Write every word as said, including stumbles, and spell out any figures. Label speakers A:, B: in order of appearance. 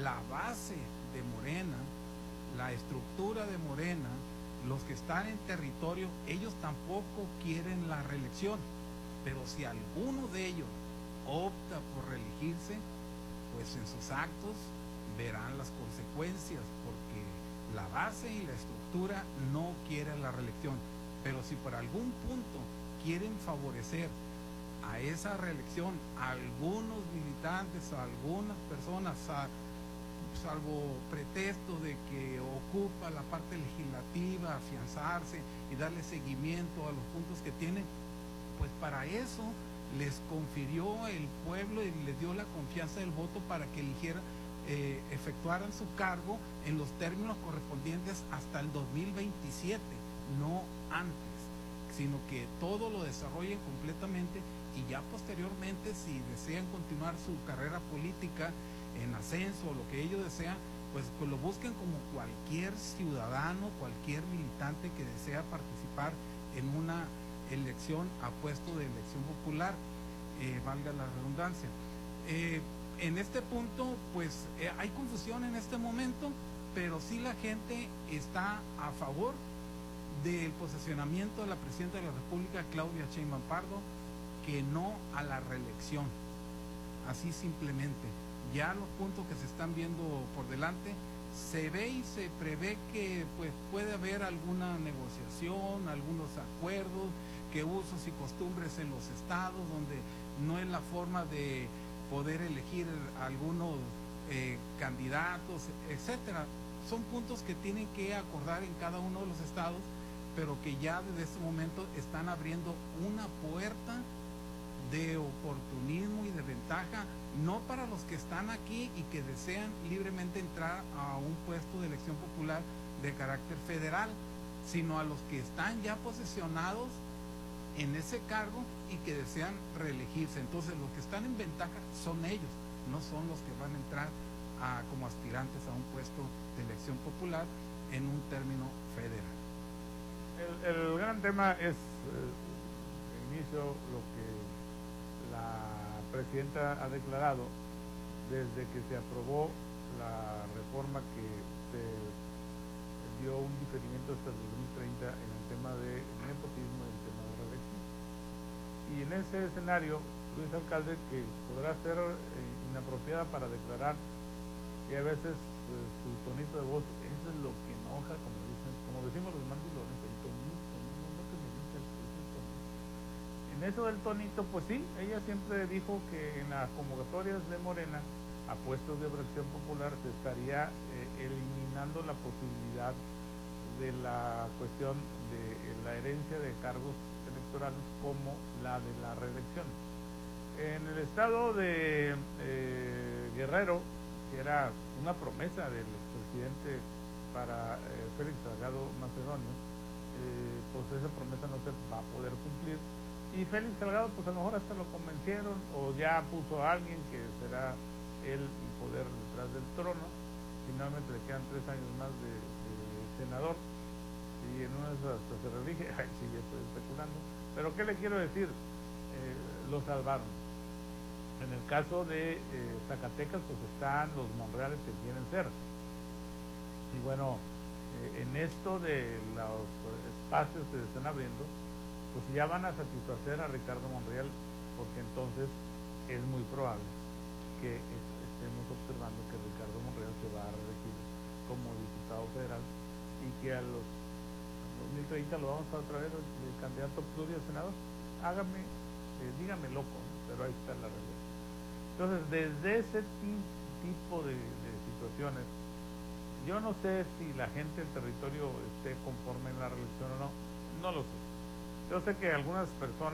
A: la base de Morena, la estructura de Morena, los que están en territorio, ellos tampoco quieren la reelección, pero si alguno de ellos opta por reelegirse, pues en sus actos verán las consecuencias, porque la base y la estructura no quieren la reelección. Pero si por algún punto quieren favorecer a esa reelección a algunos militantes, a algunas personas, a, salvo pretexto de que ocupa la parte legislativa, afianzarse y darle seguimiento a los puntos que tienen, pues para eso les confirió el pueblo y les dio la confianza del voto para que eligieran, eh, efectuaran su cargo en los términos correspondientes hasta el dos mil veintisiete, no antes, sino que todo lo desarrollen completamente y ya posteriormente, si desean continuar su carrera política en ascenso o lo que ellos desean, pues, pues lo busquen como cualquier ciudadano, cualquier militante que desea participar en una elección a puesto de elección popular, eh, valga la redundancia. Eh, en este punto, pues eh, hay confusión en este momento, pero sí la gente está a favor del posicionamiento de la Presidenta de la República, Claudia Sheinbaum Pardo, que no a la reelección, así simplemente. Ya los puntos que se están viendo por delante, se ve y se prevé que pues puede haber alguna negociación, algunos acuerdos, que usos y costumbres en los estados, donde no es la forma de poder elegir algunos eh, candidatos, etcétera. Son puntos que tienen que acordar en cada uno de los estados, pero que ya desde este momento están abriendo una puerta de oportunismo y de ventaja, no para los que están aquí y que desean libremente entrar a un puesto de elección popular de carácter federal, sino a los que están ya posesionados en ese cargo y que desean reelegirse. Entonces los que están en ventaja son ellos, no son los que van a entrar a, como aspirantes a un puesto de elección popular en un término federal.
B: El, el gran tema es, eh, de inicio, lo que la presidenta ha declarado desde que se aprobó la reforma que se dio un diferimiento hasta el dos mil treinta en el tema de nepotismo y el tema de reelección. Y en ese escenario, Luis Alcalde, que podrá ser eh, inapropiada para declarar, y a veces eh, su tonito de voz, eso es lo que enoja, como dicen, como decimos los mandilones, el tonito, no, no, no que me dice el, el tonito. En eso del tonito, pues sí, ella siempre dijo que en las convocatorias de Morena a puestos de elección popular se estaría eh, eliminando la posibilidad de la cuestión de eh, la herencia de cargos electorales como la de la reelección. En el estado de eh, Guerrero, que era una promesa del expresidente para eh, Félix Salgado Macedonio, eh, pues esa promesa no se va a poder cumplir. Y Félix Salgado, pues a lo mejor hasta lo convencieron, o ya puso a alguien que será el poder detrás del trono. Finalmente le quedan tres años más de, de senador, y en una de esas hasta se reelige. Ay, sí, ya estoy especulando. Pero ¿qué le quiero decir? Eh, lo salvaron. En el caso de eh, Zacatecas, pues están los Monreales que quieren ser. Y bueno, eh, en esto de los espacios que se están abriendo, pues ya van a satisfacer a Ricardo Monreal, porque entonces es muy probable que estemos observando que Ricardo Monreal se va a reelegir como diputado federal y que a los dos mil treinta lo vamos a otra vez de candidato plurio a senador. Hágame, eh, dígame loco, ¿no? Pero ahí está la realidad. Entonces, desde ese tipo de, de situaciones, yo no sé si la gente del territorio esté conforme en la reelección o no, no lo sé. Yo sé que algunas personas